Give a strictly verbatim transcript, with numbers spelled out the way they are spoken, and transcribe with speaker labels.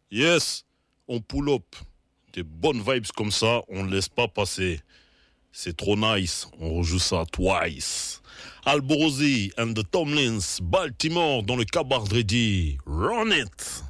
Speaker 1: Yes, on pull up. Des bonnes vibes comme ça, on ne laisse pas passer. C'est trop nice, on rejoue ça twice. Alborosi and the Tomlins, Baltimore dans le Cabaret Ready. Run it!